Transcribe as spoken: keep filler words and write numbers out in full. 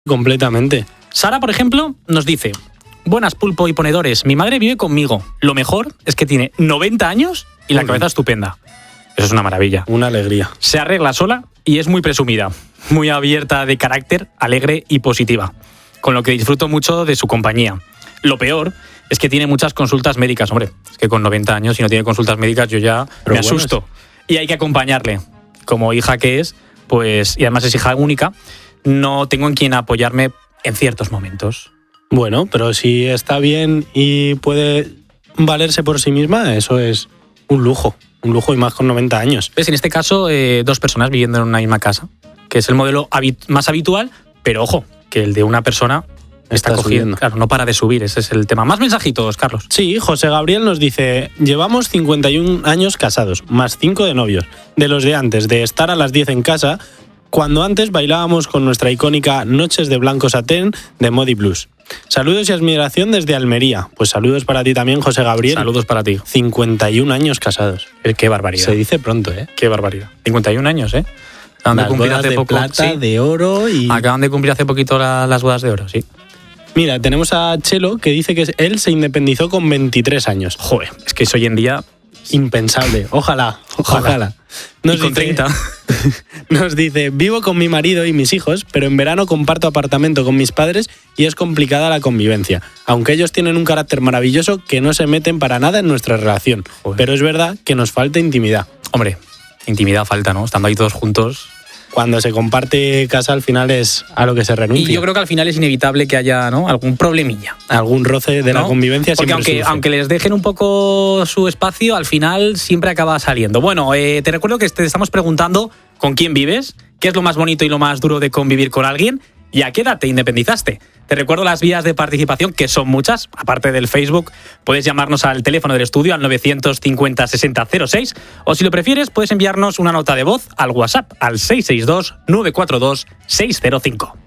Completamente. Sara, por ejemplo, nos dice: buenas, Pulpo y ponedores, mi madre vive conmigo. Lo mejor es que tiene noventa años y la Uy. cabeza estupenda. Eso es una maravilla. Una alegría. Se arregla sola y es muy presumida, muy abierta de carácter, alegre y positiva, con lo que disfruto mucho de su compañía. Lo peor es que tiene muchas consultas médicas, hombre. Es que con noventa años, si no tiene consultas médicas, yo ya Pero me bueno, asusto. Y hay que acompañarle. Como hija que es, pues, y además es hija única, no tengo en quien apoyarme en ciertos momentos. Bueno, pero si está bien y puede valerse por sí misma, eso es un lujo. Un lujo y más con noventa años. ¿Ves? En este caso, eh, dos personas viviendo en una misma casa, que es el modelo habit- más habitual, pero ojo, que el de una persona está, Está cogiendo. subiendo. Claro, no para de subir, ese es el tema. Más mensajitos, Carlos. Sí, José Gabriel nos dice: llevamos cincuenta y un años casados, más cinco de novios. De los de antes, de estar a las diez en casa, cuando antes bailábamos con nuestra icónica Noches de Blanco Satén de Modi Blues. Saludos y admiración desde Almería. Pues saludos para ti también, José Gabriel. Saludos para ti. cincuenta y un años casados. Eh, Qué barbaridad. Se dice pronto, ¿eh? Qué barbaridad. cincuenta y un años, ¿eh? Acaban de Las cumplir bodas hace de poco. plata, sí. de oro y... Acaban de cumplir hace poquito la- las bodas de oro, sí. Mira, tenemos a Chelo que dice que él se independizó con veintitrés años. Joder, es que eso hoy en día. Impensable. Ojalá, ojalá. Ojalá. Nos Y con dice- treinta. Nos dice: vivo con mi marido y mis hijos, pero en verano comparto apartamento con mis padres y es complicada la convivencia. Aunque ellos tienen un carácter maravilloso que no se meten para nada en nuestra relación. Joder. Pero es verdad que nos falta intimidad. Hombre, intimidad falta, ¿no? Estando ahí todos juntos. Cuando se comparte casa, al final es a lo que se renuncia. Y yo creo que al final es inevitable que haya, ¿no?, algún problemilla. Algún roce de la ¿no? convivencia Porque siempre aunque, surge. aunque les dejen un poco su espacio, al final siempre acaba saliendo. Bueno, eh, te recuerdo que te estamos preguntando con quién vives, qué es lo más bonito y lo más duro de convivir con alguien y a qué edad te independizaste. Te recuerdo las vías de participación, que son muchas. Aparte del Facebook, puedes llamarnos al teléfono del estudio al novecientos cincuenta sesenta cero seis o si lo prefieres puedes enviarnos una nota de voz al WhatsApp al seis seis dos nueve cuatro dos seis cero cinco.